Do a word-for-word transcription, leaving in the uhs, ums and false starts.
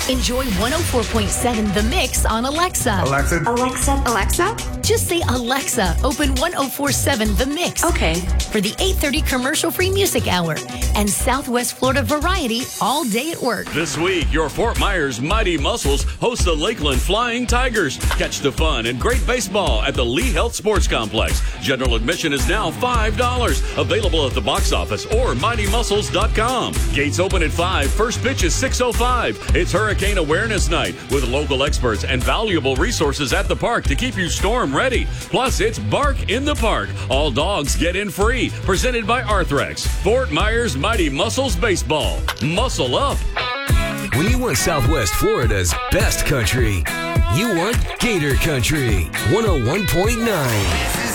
Enjoy one oh four point seven The Mix on Alexa. Alexa. Alexa. Alexa? Just say Alexa, open one oh four point seven The Mix. Okay. For the eight thirty commercial-free music hour and Southwest Florida variety all day at work. This week, your Fort Myers Mighty Muscles host the Lakeland Flying Tigers. Catch the fun and great baseball at the Lee Health Sports Complex. General admission is now five dollars. Available at the box office or mighty muscles dot com. Gates open at five. First pitch is six oh five. It's Hurricane Awareness Night with local experts and valuable resources at the park to keep you storm ready. Plus, it's Bark in the Park. All dogs get in free. Presented by Arthrex. Fort Myers Mighty Muscles Baseball. Muscle up. When you want Southwest Florida's best country, you want Gator Country one oh one point nine.